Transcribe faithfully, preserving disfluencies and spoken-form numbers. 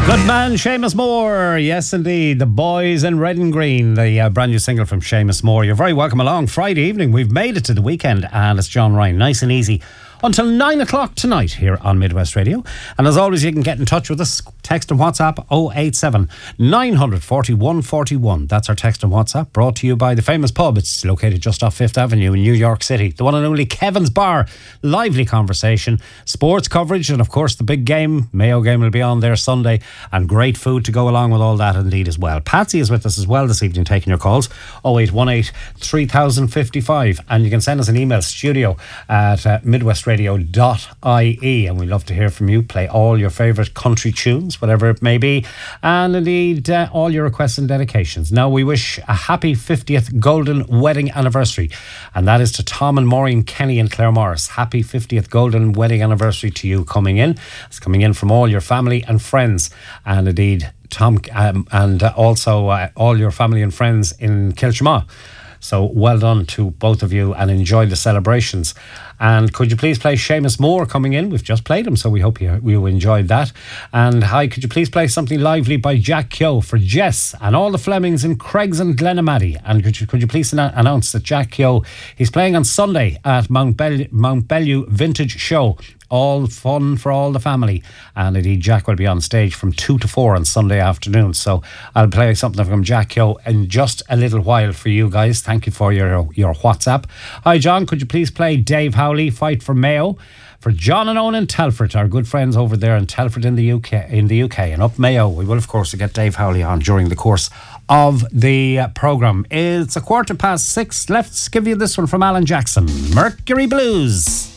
Good man, Seamus Moore. Yes, indeed. The Boys in Red and Green, the uh, brand new single from Seamus Moore. You're very welcome along. Friday evening, we've made it to the weekend, and it's John Ryan. Nice and easy until nine o'clock tonight here on Midwest Radio. And as always, you can get in touch with us. Text and WhatsApp oh eight seven, nine four one, one four one. That's our text and WhatsApp, brought to you by the famous pub. It's located just off Fifth Avenue in New York City. The one and only Kevin's Bar. Lively conversation, sports coverage, and of course the big game. Mayo game will be on there Sunday, and great food to go along with all that indeed as well. Patsy is with us as well this evening, taking your calls. oh eight one eight, three thousand fifty-five. And you can send us an email, studio at uh, midwestradio dot I E, and we love to hear from you. Play all your favourite country tunes, whatever it may be, and indeed uh, all your requests and dedications. Now, we wish a happy fiftieth golden wedding anniversary, and that is to Tom and Maureen Kenny in Claremorris. Happy fiftieth golden wedding anniversary to you coming in. It's coming in from all your family and friends, and indeed Tom um, and uh, also uh, all your family and friends in Kilchma. So well done to both of you, and enjoy the celebrations. And could you please play Seamus Moore coming in? We've just played him, so we hope you, you enjoyed that. And hi, could you please play something lively by Jack Keogh for Jess and all the Flemings in Craigs and Glenamady? And could you, could you please an- announce that Jack Keogh, he's playing on Sunday at Mount, Bel- Mount Bellew Vintage Show. All fun for all the family, and indeed Jack will be on stage from two to four on Sunday afternoon. So I'll play something from Jack Keogh in just a little while for you guys. Thank you for your your WhatsApp. Hi John, could you please play Dave Howley, Fight for Mayo, for John and Owen in Telford, our good friends over there in Telford in the U K, in the U K, and up Mayo. We will of course get Dave Howley on during the course of the uh, programme. It's a quarter past six. Let's give you this one from Alan Jackson, Mercury Blues.